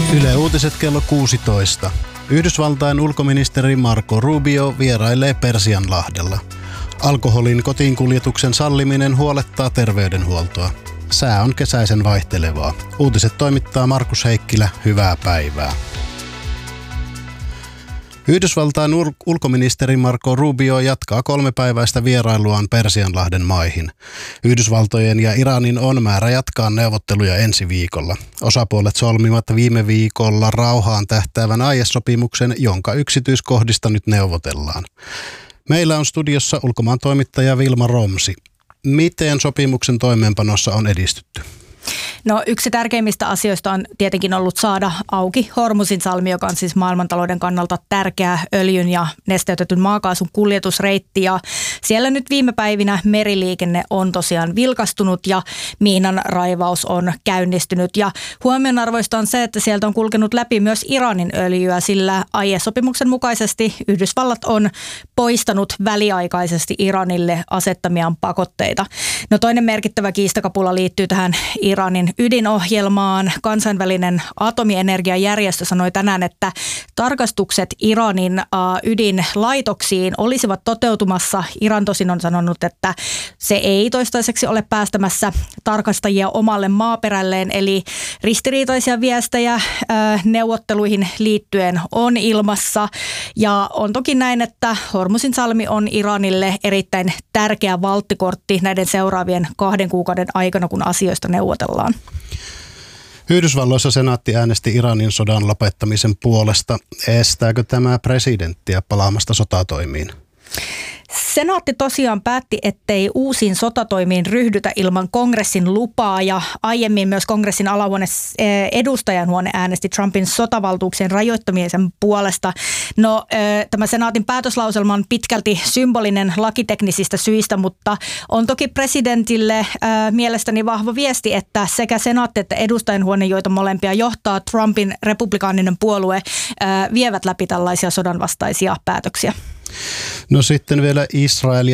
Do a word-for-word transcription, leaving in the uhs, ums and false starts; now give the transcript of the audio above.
Yle Uutiset kello kuusitoista. Yhdysvaltain ulkoministeri Marco Rubio vierailee Persianlahdella. Alkoholin kotiinkuljetuksen salliminen huolettaa terveydenhuoltoa. Sää on kesäisen vaihtelevaa. Uutiset toimittaa Markus Heikkilä. Hyvää päivää. Yhdysvaltain ul- ulkoministeri Marco Rubio jatkaa kolmepäiväistä vierailuaan Persianlahden maihin. Yhdysvaltojen ja Iranin on määrä jatkaa neuvotteluja ensi viikolla. Osapuolet solmivat viime viikolla rauhaan tähtäävän aiesopimuksen, jonka yksityiskohdista nyt neuvotellaan. Meillä on studiossa ulkomaan toimittaja Vilma Romsi. Miten sopimuksen toimeenpanossa on edistytty? No yksi tärkeimmistä asioista on tietenkin ollut saada auki Hormuzin salmi, joka on siis maailmantalouden kannalta tärkeä öljyn ja nesteytetyn maakaasun kuljetusreitti. Ja siellä nyt viime päivinä meriliikenne on tosiaan vilkastunut ja miinan raivaus on käynnistynyt. Ja huomionarvoista on se, että sieltä on kulkenut läpi myös Iranin öljyä, sillä aiesopimuksen mukaisesti Yhdysvallat on poistanut väliaikaisesti Iranille asettamiaan pakotteita. No toinen merkittävä kiistakapula liittyy tähän Iranin ydinohjelmaan. Kansainvälinen atomienergiajärjestö sanoi tänään, että tarkastukset Iranin ydinlaitoksiin olisivat toteutumassa. Iran tosin on sanonut, että se ei toistaiseksi ole päästämässä tarkastajia omalle maaperälleen, eli ristiriitaisia viestejä neuvotteluihin liittyen on ilmassa. Ja on toki näin, että Hormuzin salmi on Iranille erittäin tärkeä valttikortti näiden seuraavien kahden kuukauden aikana, kun asioista neuvotellaan. Yhdysvalloissa senaatti äänesti Iranin sodan lopettamisen puolesta. Estääkö tämä presidenttiä palaamasta sotatoimiin? Senaatti tosiaan päätti, ettei uusiin sotatoimiin ryhdytä ilman kongressin lupaa, ja aiemmin myös kongressin alahuone edustajanhuone äänesti Trumpin sotavaltuuksien rajoittamisen puolesta. No tämä senaatin päätöslauselma on pitkälti symbolinen lakiteknisistä syistä, mutta on toki presidentille mielestäni vahva viesti, että sekä senaatti että edustajanhuone, joita molempia johtaa Trumpin republikaaninen puolue, vievät läpi tällaisia sodanvastaisia päätöksiä. No sitten vielä Israel ja